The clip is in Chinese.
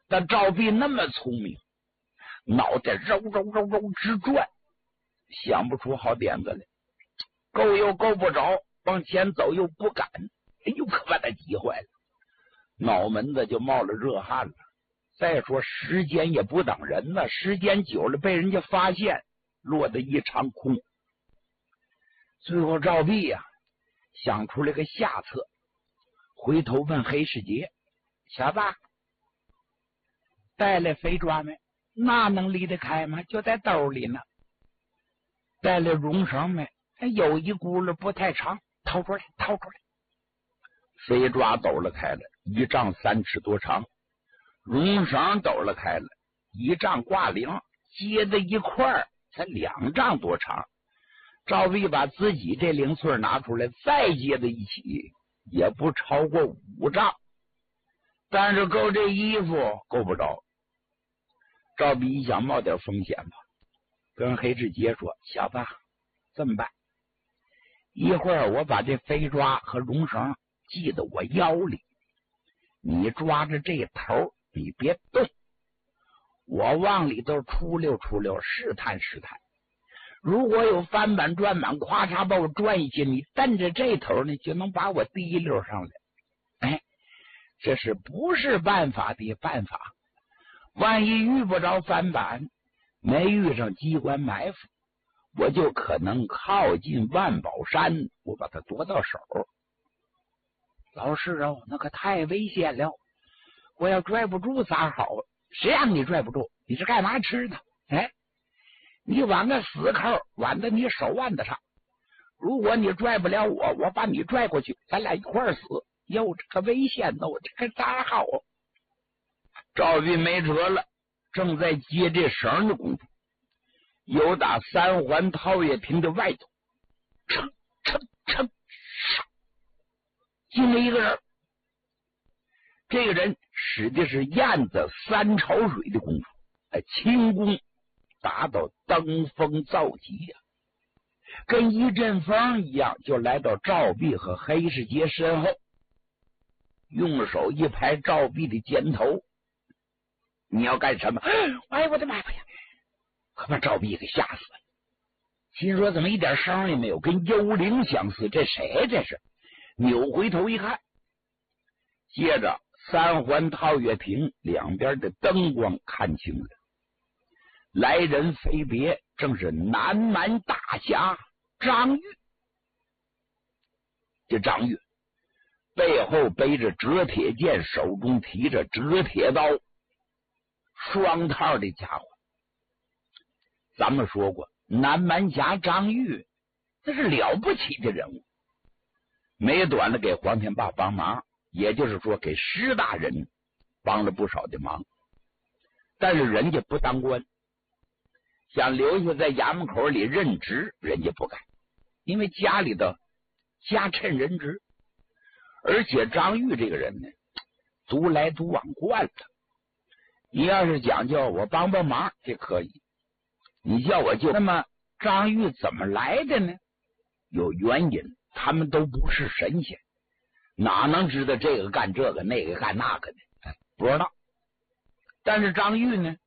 但赵壁那么聪明，脑袋揉直转，想不出好点子来，够又够不着，往前走又不敢，哎呦，可把他急坏了，脑门子就冒了热汗了。再说时间也不等人呢，时间久了被人家发现，落得一场空。最后赵壁想出了个下策，回头问黑世杰：“小子，带来飞抓没？那能离得开吗？就在兜里呢。带来绒绳没？有一轱辘不太长，掏出来。飞抓抖了开了，1丈3尺多长，绒绳抖了开了，1丈挂铃，接在一块才2丈多长。赵壁把自己这零碎拿出来，再接在一起，也不超过5丈，但是够这衣服够不着。赵壁一想冒点风险吧，跟黑世杰说：“小子，这么办，一会儿我把这飞抓和绒绳系到我腰里，你抓着这头，你别动，我往里头出溜，试探。如果有翻板转板，咵嚓把我转一下，你蹬着这头呢，就能把我提溜上来。哎，这是不是办法的办法？万一遇不着翻板，没遇上机关埋伏，我就可能靠近万宝山，我把它夺到手。老师那可太危险了，我要拽不住咋好？谁让你拽不住？你是干嘛吃的？你挽个死扣，挽到你手腕子上。如果你拽不了我，我把你拽过去，咱俩一块儿死。哟，这个危险呢，我这可咋好？赵壁没辙了，正在接这绳的功夫，有打3环套月坪的外头，噌，进了一个人。这个人使的是燕子3潮水的功夫，轻功达到登峰造极跟一阵风一样，就来到赵壁和黑世杰身后，用手一拍赵壁的肩头：“你要干什么？”哎，我的妈呀！可把赵壁给吓死了，心说怎么一点声也没有，跟幽灵相似，这谁这是？扭回头一看，接着3环套月坪两边的灯光看清了，来人非别，正是南蛮大侠张玉。这张玉背后背着折铁剑，手中提着折铁刀，双套的家伙。咱们说过，南蛮侠张玉那是了不起的人物，没短了给黄天霸帮忙，也就是说给施大人帮了不少的忙。但是人家不当官，想留下在衙门口里任职，人家不干，因为家里的家趁人职。而且张玉这个人呢，独来独往惯了，你要是讲究我帮帮忙，这可以，你叫我就。那么张玉怎么来的呢？有原因，他们都不是神仙，哪能知道这个干这个，那个干那个呢？不知道。但是张玉呢，